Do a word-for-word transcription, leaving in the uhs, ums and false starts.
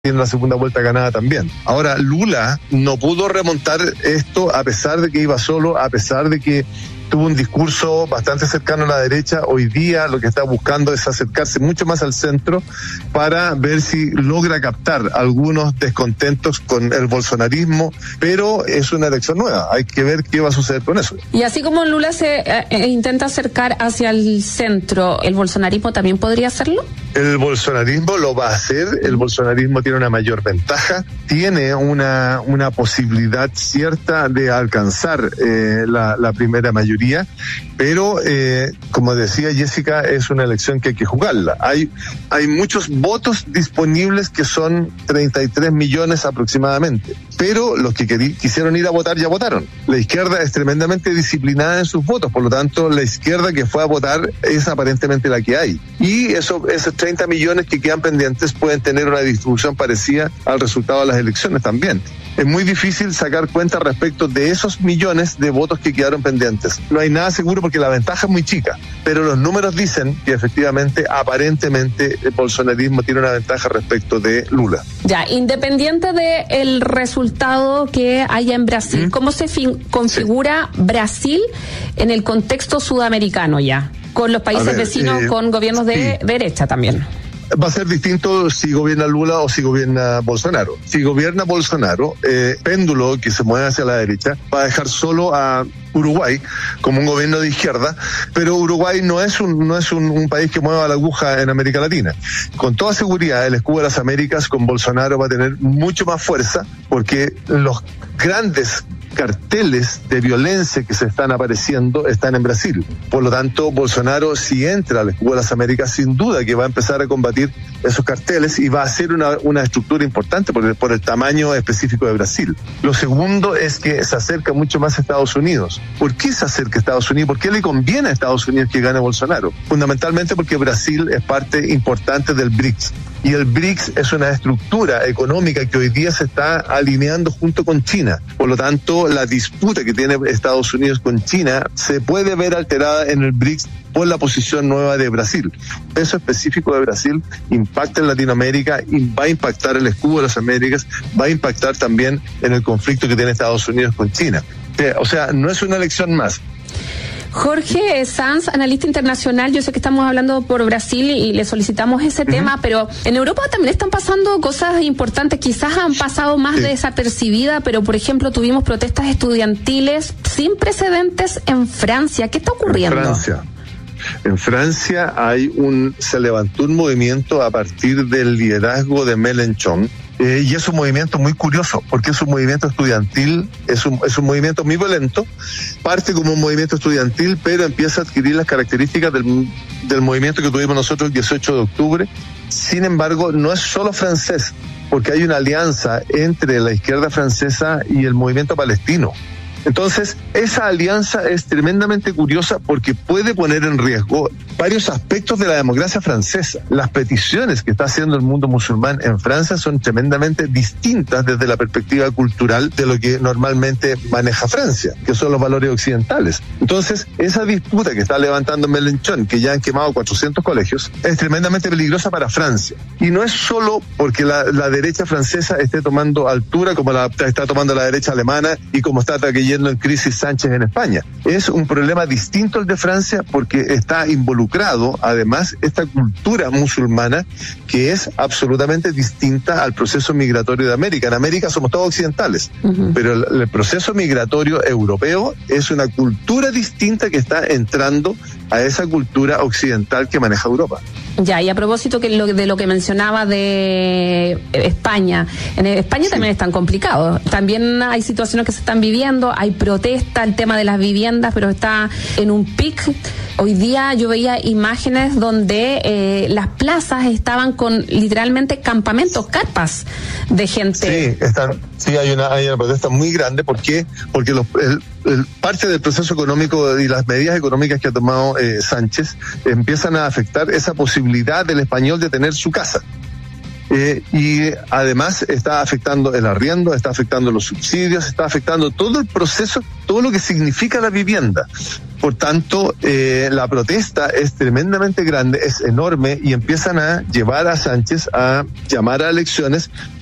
tiene la segunda vuelta ganada también. Ahora, Lula no pudo remontar esto a pesar de que iba solo, a pesar de que tuvo un discurso bastante cercano a la derecha. Hoy día lo que está buscando es acercarse mucho más al centro para ver si logra captar algunos descontentos con el bolsonarismo, pero es una elección nueva, hay que ver qué va a suceder con eso. Y así como Lula se eh, intenta acercar hacia el centro, ¿el bolsonarismo también podría hacerlo? El bolsonarismo lo va a hacer, el bolsonarismo tiene una mayor ventaja, tiene una, una posibilidad cierta de alcanzar eh, la, la primera mayoría, pero eh, como decía Jessica, es una elección que hay que jugarla. Hay, hay muchos votos disponibles que son treinta y tres millones aproximadamente, pero los que queri- quisieron ir a votar ya votaron. La izquierda es tremendamente disciplinada en sus votos, por lo tanto la izquierda que fue a votar es aparentemente la que hay. Y eso, esos treinta millones que quedan pendientes pueden tener una distribución parecida al resultado de las elecciones también. Es muy difícil sacar cuenta respecto de esos millones de votos que quedaron pendientes. No hay nada seguro porque la ventaja es muy chica, pero los números dicen que efectivamente, aparentemente, el bolsonarismo tiene una ventaja respecto de Lula. Ya, independiente del resultado que haya en Brasil, ¿Mm? ¿Cómo se fin- configura sí. Brasil en el contexto sudamericano ya? Con los países ver, vecinos, eh, con gobiernos de sí. derecha también. Va a ser distinto si gobierna Lula o si gobierna Bolsonaro. Si gobierna Bolsonaro, eh, péndulo que se mueve hacia la derecha, va a dejar solo a Uruguay como un gobierno de izquierda, pero Uruguay no es un no es un, un país que mueva la aguja en América Latina. Con toda seguridad, el escudo de las Américas con Bolsonaro va a tener mucho más fuerza, porque los grandes carteles de violencia que se están apareciendo están en Brasil. Por lo tanto, Bolsonaro, si entra al escudo de las Américas, sin duda que va a empezar a combatir esos carteles y va a ser una, una estructura importante por el, por el tamaño específico de Brasil. Lo segundo es que se acerca mucho más a Estados Unidos. ¿Por qué se acerca a Estados Unidos? ¿Por qué le conviene a Estados Unidos que gane Bolsonaro? Fundamentalmente porque Brasil es parte importante del B R I C S. Y el B R I C S es una estructura económica que hoy día se está alineando junto con China. Por lo tanto, la disputa que tiene Estados Unidos con China se puede ver alterada en el B R I C S por la posición nueva de Brasil. El peso específico de Brasil impacta en Latinoamérica y va a impactar el escudo de las Américas, va a impactar también en el conflicto que tiene Estados Unidos con China. O sea, no es una elección más. Jorge Sanz, analista internacional, yo sé que estamos hablando por Brasil y le solicitamos ese uh-huh. tema, pero en Europa también están pasando cosas importantes, quizás han pasado más sí. desapercibidas, pero por ejemplo tuvimos protestas estudiantiles sin precedentes en Francia. ¿Qué está ocurriendo? En Francia. En Francia hay un, se levantó un movimiento a partir del liderazgo de Mélenchon, eh, y es un movimiento muy curioso, porque es un movimiento estudiantil, es un, es un movimiento muy violento, parte como un movimiento estudiantil, pero empieza a adquirir las características del, del movimiento que tuvimos nosotros el dieciocho de octubre. Sin embargo, no es solo francés, porque hay una alianza entre la izquierda francesa y el movimiento palestino. Entonces, esa alianza es tremendamente curiosa porque puede poner en riesgo varios aspectos de la democracia francesa. Las peticiones que está haciendo el mundo musulmán en Francia son tremendamente distintas desde la perspectiva cultural de lo que normalmente maneja Francia, que son los valores occidentales. Entonces, esa disputa que está levantando Mélenchon, que ya han quemado cuatrocientos colegios, es tremendamente peligrosa para Francia. Y no es solo porque la, la derecha francesa esté tomando altura como la está tomando la derecha alemana y como está cayendo en crisis Sánchez en España. Es un problema distinto al de Francia porque está involucrado, además, esta cultura musulmana que es absolutamente distinta al proceso migratorio de América. En América somos todos occidentales, uh-huh. pero el, el proceso migratorio europeo es una cultura distinta que está entrando a esa cultura occidental que maneja Europa. Ya, y a propósito que lo, de lo que mencionaba de España, en España sí. también están complicados. También hay situaciones que se están viviendo, hay protesta, el tema de las viviendas, pero está en un pic. Hoy día yo veía imágenes donde eh, las plazas estaban con literalmente campamentos, carpas de gente. Sí, están, sí hay una, hay una protesta muy grande. ¿Por qué? Porque los, el, el, parte del proceso económico y las medidas económicas que ha tomado eh, Sánchez empiezan a afectar esa posibilidad del español de tener su casa. Eh, y además está afectando el arriendo, está afectando los subsidios, está afectando todo el proceso, todo lo que significa la vivienda. Por tanto, eh, la protesta es tremendamente grande, es enorme, y empiezan a llevar a Sánchez a llamar a elecciones